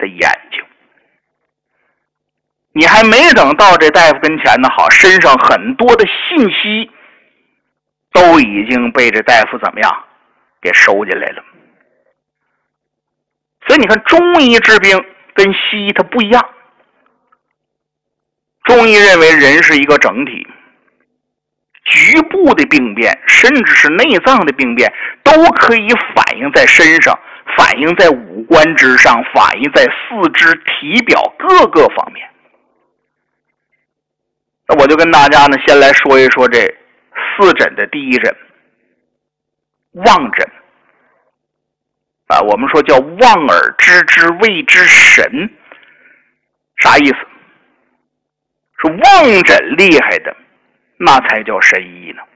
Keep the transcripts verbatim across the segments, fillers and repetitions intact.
的眼睛。你还没等到这大夫跟前呢，好，身上很多的信息都已经被这大夫怎么样给收进来了。所以你看，中医治病跟西医它不一样。中医认为人是一个整体，局部的病变甚至是内脏的病变都可以反映在身上，反映在五官之上，反映在四肢体表各个方面。那我就跟大家呢先来说一说这四诊的第一诊，望诊啊，我们说叫望而知之谓之神。啥意思？是望诊厉害的那才叫神医呢。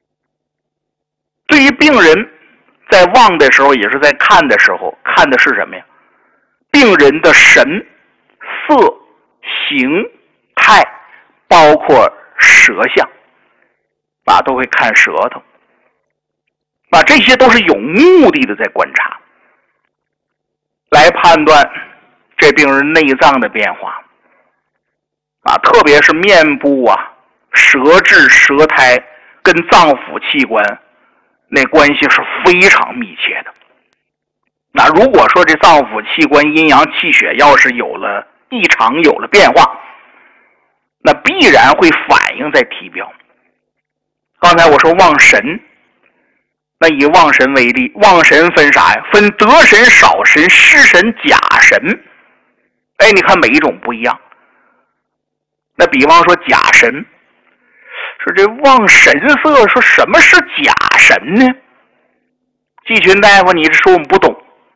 对于病人在望的时候，也是在看的时候，看的是什么呀？病人的神、色、形态，包括舌象啊，都会看舌头啊，这些都是有目的的在观察，来判断这病人内脏的变化啊，特别是面部啊、舌质、舌苔跟脏腑器官那关系是非常密切的。那如果说这脏腑器官阴阳气血要是有了异常，有了变化，那必然会反映在体表。刚才我说望神，那以望神为例，望神分啥呀？分得神、少神、失神、假神。哎，你看每一种不一样。那比方说假神，说这望神色，说什么是假神呢？季群大夫，你这说我们不懂。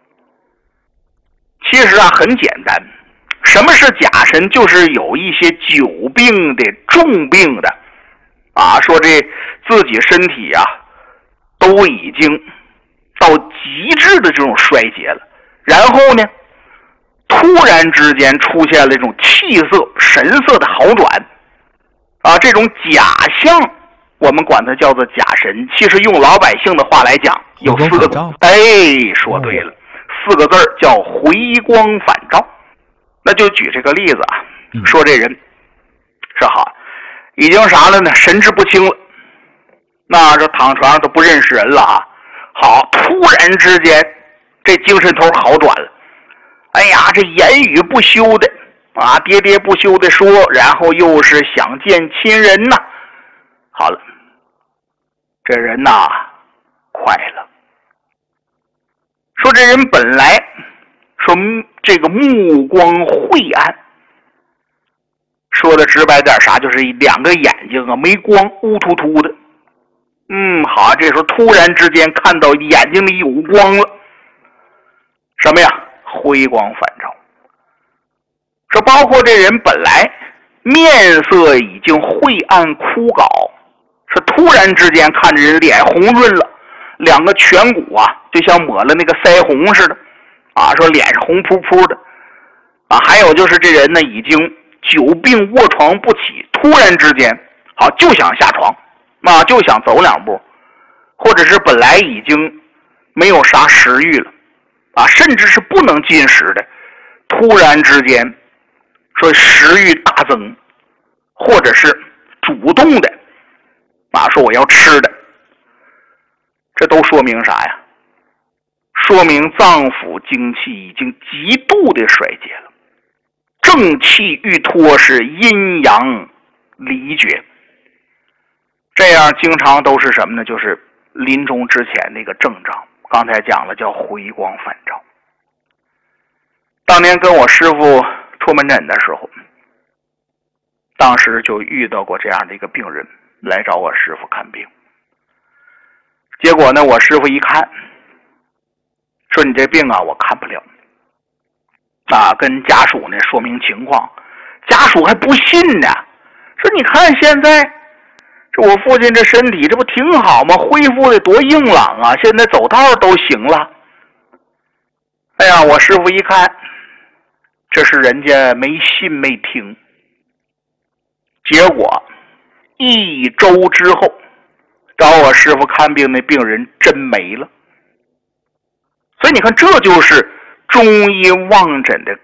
其实啊，很简单，什么是假神？就是有一些久病的、重病的啊，说这自己身体啊都已经到极致的这种衰竭了，然后呢突然之间出现了这种气色、神色的好转啊，这种假象我们管它叫做假神。其实用老百姓的话来讲，有四个字，哎，说对了，四个字叫回光返照。那就举这个例子啊，说这人是好，已经啥了呢？神志不清了，那这躺床上都不认识人了啊。好，突然之间这精神头好转了，哎呀，这言语不休的啊，喋喋不休的说，然后又是想见亲人呐。好了，这人呐快了。说这人本来说这个目光晦暗，说的直白点啥，就是两个眼睛啊没光，乌突突的。嗯，好，这时候突然之间看到眼睛里有光了，什么呀？回光返照。说包括这人本来面色已经晦暗枯槁，是突然之间看着人脸红润了，两个颧骨啊就像抹了那个腮红似的啊，说脸是红扑扑的啊。还有就是这人呢已经久病卧床不起，突然之间好就想下床啊，就想走两步，或者是本来已经没有啥食欲了啊，甚至是不能进食的，突然之间说食欲大增，或者是主动的啊，说我要吃的，这都说明啥呀？说明脏腑精气已经极度的衰竭了，正气欲脱，是阴阳离绝。这样经常都是什么呢？就是临终之前那个症状，刚才讲了叫回光返照。当年跟我师傅出门诊的时候，当时就遇到过这样的一个病人来找我师傅看病。结果呢，我师傅一看说你这病啊我看不了啊，跟家属呢说明情况，家属还不信呢，说你看现在这我父亲这身体这不挺好吗？恢复的多硬朗啊，现在走道都行了。哎呀，我师傅一看这是人家没信没听，结果一周之后找我师傅看病那病人真没了。所以你看，这就是中医望诊的